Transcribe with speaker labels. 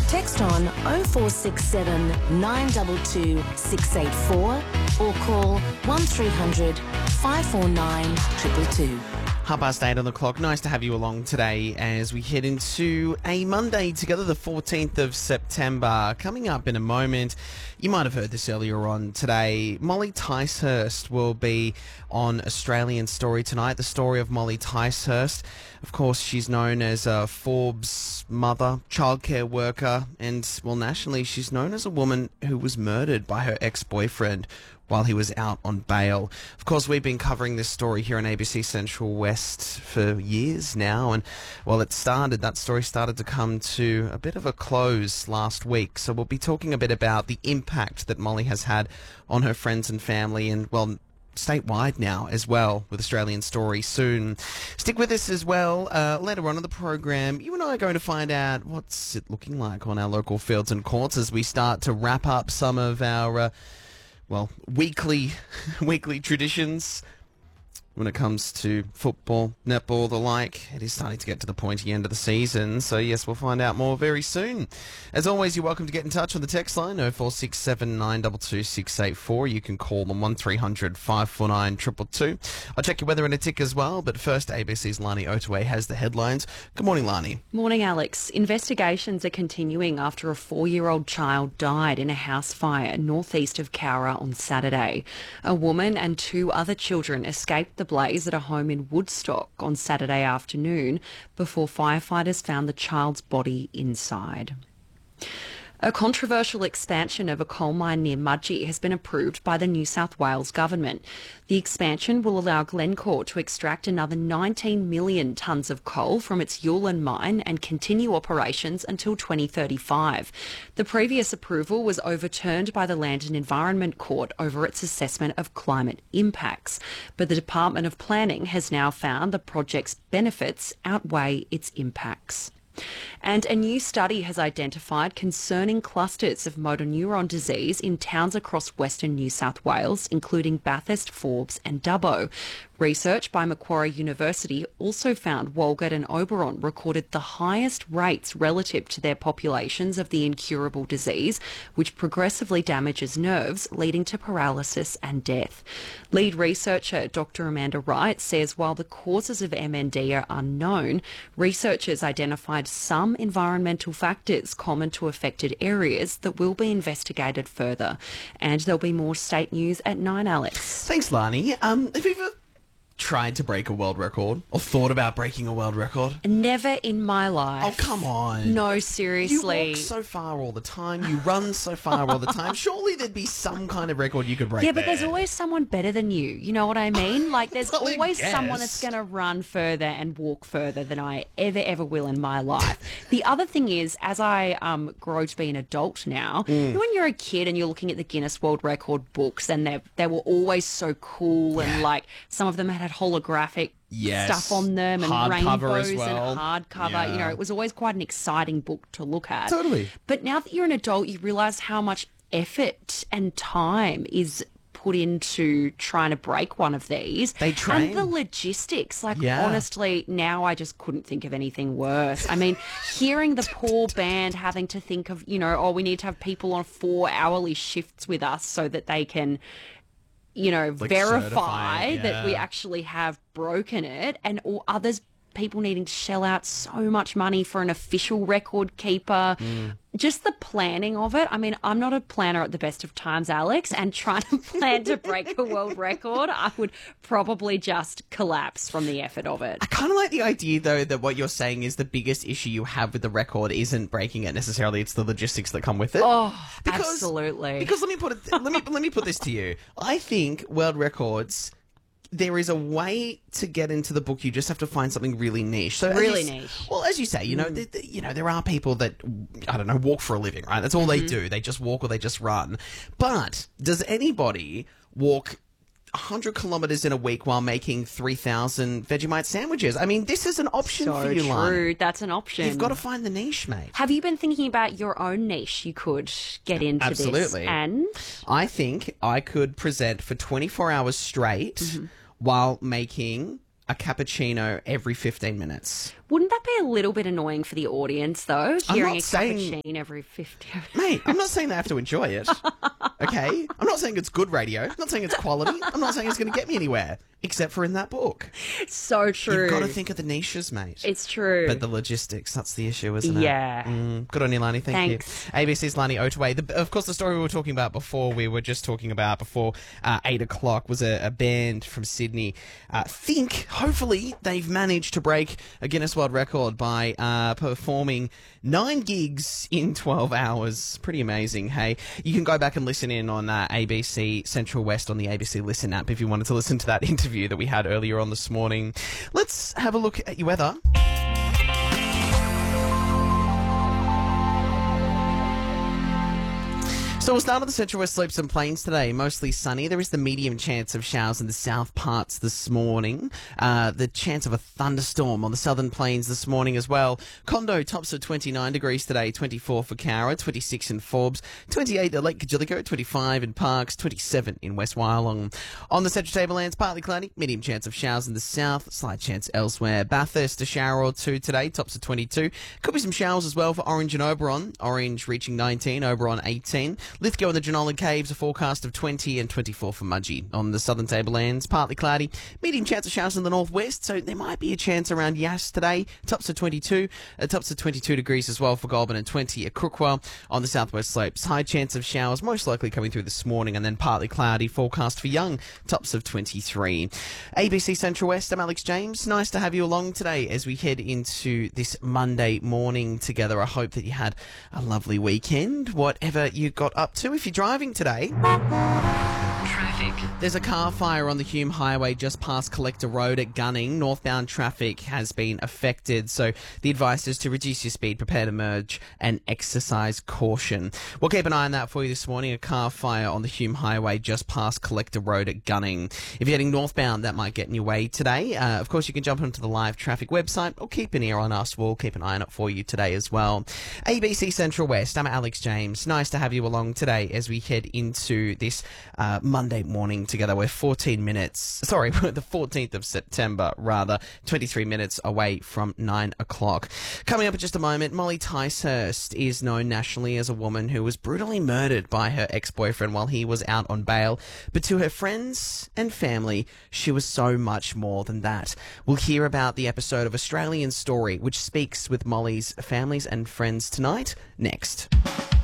Speaker 1: Text on 0467 922 684 or call 1300 549 222.
Speaker 2: 8:30 on the clock. Nice to have you along today as we head into a Monday together, the 14th of September. Coming up in a moment, you might have heard this earlier on today, Molly Ticehurst will be on Australian Story tonight. The story of Molly Ticehurst. Of course, she's known as a Forbes mother, childcare worker, and, well, nationally, she's known as a woman who was murdered by her ex-boyfriend while he was out on bail. Of course, we've been covering this story here on ABC Central West for years now, and, well, that story started to come to a bit of a close last week. So we'll be talking a bit about the impact that Molly has had on her friends and family, and, well, statewide now as well, with Australian Story soon. Stick with us as well. Later on in the program, you and I are going to find out what's it looking like on our local fields and courts as we start to wrap up some of our weekly traditions when it comes to football, netball, the like. It is starting to get to the pointy end of the season, so yes, we'll find out more very soon. As always, you're welcome to get in touch on the text line 0467 922 684. You can call them 1300 549 222. I'll check your weather in a tick as well, but first, ABC's Lani Otaway has the headlines. Good morning, Lani.
Speaker 3: Morning, Alex. Investigations are continuing after a 4-year-old child died in a house fire northeast of Cowra on Saturday. A woman and 2 other children escaped the blaze at a home in Woodstock on Saturday afternoon before firefighters found the child's body inside. A controversial expansion of a coal mine near Mudgee has been approved by the New South Wales government. The expansion will allow Glencore to extract another 19 million tonnes of coal from its Yulin mine and continue operations until 2035. The previous approval was overturned by the Land and Environment Court over its assessment of climate impacts, but the Department of Planning has now found the project's benefits outweigh its impacts. And a new study has identified concerning clusters of motor neuron disease in towns across Western New South Wales, including Bathurst, Forbes and Dubbo. Research by Macquarie University also found Walgett and Oberon recorded the highest rates relative to their populations of the incurable disease, which progressively damages nerves, leading to paralysis and death. Lead researcher Dr. Amanda Wright says while the causes of MND are unknown, researchers identified some environmental factors common to affected areas that will be investigated further. And there'll be more state news at 9, Alex.
Speaker 2: Thanks, Lani. Have you ever tried to break a world record or thought about breaking a world record?
Speaker 3: Never in my life.
Speaker 2: Oh, come on.
Speaker 3: No, seriously.
Speaker 2: You walk so far all the time. You run so far all the time. Surely there'd be some kind of record you could break.
Speaker 3: Yeah, but there's always someone better than you. You know what I mean? Like, there's
Speaker 2: Well, I
Speaker 3: always
Speaker 2: guess.
Speaker 3: someone that's going to run further and walk further than I ever will in my life. The other thing is, as I grow to be an adult now, when you're a kid and you're looking at the Guinness World Record books, and they were always so cool, and like some of them had holographic stuff on them and
Speaker 2: Hardcover as
Speaker 3: rainbows
Speaker 2: well.
Speaker 3: and hardcover.
Speaker 2: Yeah.
Speaker 3: You know, it was always quite an exciting book to look at.
Speaker 2: Totally.
Speaker 3: But now that you're an adult, you realise how much effort and time is put into trying to break one of these.
Speaker 2: They train.
Speaker 3: And the logistics, like,
Speaker 2: Yeah.
Speaker 3: honestly, now I just couldn't think of anything worse. I mean, hearing the poor band having to think of, we need to have people on 4 hourly shifts with us so that they can,
Speaker 2: Like
Speaker 3: verify
Speaker 2: certify it,
Speaker 3: that we
Speaker 2: yeah.
Speaker 3: actually have broken it, and all others, people needing to shell out so much money for an official record keeper. Just the planning of it. I mean, I'm not a planner at the best of times, Alex, and trying to plan to break a world record, I would probably just collapse from the effort of it.
Speaker 2: I kind of like the idea, though, that what you're saying is the biggest issue you have with the record isn't breaking it necessarily; it's the logistics that come with it.
Speaker 3: Oh, absolutely.
Speaker 2: Because let me put this to you. I think world records. There is a way to get into the book. You just have to find something really niche. So
Speaker 3: Really niche.
Speaker 2: Well, as you say, there are people that, I don't know, walk for a living, right? That's all they do. They just walk or they just run. But does anybody walk 100 kilometres in a week while making 3,000 Vegemite sandwiches? I mean, this is an option for you, Lon.
Speaker 3: True. That's an option.
Speaker 2: You've got to find the niche, mate.
Speaker 3: Have you been thinking about your own niche you could get into
Speaker 2: Absolutely.
Speaker 3: this? And
Speaker 2: I think I could present for 24 hours straight while making a cappuccino every 15 minutes.
Speaker 3: Wouldn't that be a little bit annoying for the audience, though? Hearing a cappuccino every 50...
Speaker 2: Mate, I'm not saying they have to enjoy it, okay? I'm not saying it's good radio. I'm not saying it's quality. I'm not saying it's going to get me anywhere, except for in that book.
Speaker 3: So true.
Speaker 2: You've got to think of the niches, mate.
Speaker 3: It's true.
Speaker 2: But the logistics, that's the issue, isn't it?
Speaker 3: Yeah.
Speaker 2: Good on you, Lani.
Speaker 3: Thanks.
Speaker 2: You. ABC's Lani Otaway. Of course, the story we were talking about before, 8 o'clock, was a band from Sydney. Hopefully, they've managed to break a Guinness World Record by performing 9 gigs in 12 hours. Pretty amazing, hey? You can go back and listen in on ABC Central West on the ABC Listen app if you wanted to listen to that interview that we had earlier on this morning. Let's have a look at your weather. So we'll start with the Central West Slopes and Plains today. Mostly sunny. There is the medium chance of showers in the south parts this morning. The chance of a thunderstorm on the southern plains this morning as well. Condo tops at 29 degrees today, 24 for Cowra, 26 in Forbes, 28 at Lake Kajilico, 25 in Parkes, 27 in West Wyalong. On the Central Tablelands, partly cloudy, medium chance of showers in the south, slight chance elsewhere. Bathurst, a shower or two today, tops at 22. Could be some showers as well for Orange and Oberon. Orange reaching 19, Oberon 18. Lithgow and the Jenolan Caves, a forecast of 20 and 24 for Mudgee. On the southern tablelands, partly cloudy, medium chance of showers in the northwest, so there might be a chance around Yass today. Tops at 22, tops at 22 degrees as well for Goulburn and 20 at Crookwell. On the southwest slopes, high chance of showers, most likely coming through this morning, and then partly cloudy, forecast for Young, tops of 23. ABC Central West, I'm Alex James. Nice to have you along today as we head into this Monday morning together. I hope that you had a lovely weekend, whatever you got up to. If you're driving today, there's a car fire on the Hume Highway just past Collector Road at Gunning. Northbound traffic has been affected, so the advice is to reduce your speed, prepare to merge, and exercise caution. We'll keep an eye on that for you this morning. A car fire on the Hume Highway just past Collector Road at Gunning. If you're heading northbound, that might get in your way today. Of course, you can jump onto the live traffic website or keep an ear on us. We'll keep an eye on it for you today as well. ABC Central West, I'm Alex James. Nice to have you along today as we head into this Monday morning together. We're the 14th of September, 23 minutes away from 9 o'clock. Coming up in just a moment, Molly Ticehurst is known nationally as a woman who was brutally murdered by her ex-boyfriend while he was out on bail. But to her friends and family, she was so much more than that. We'll hear about the episode of Australian Story, which speaks with Molly's families and friends tonight, next.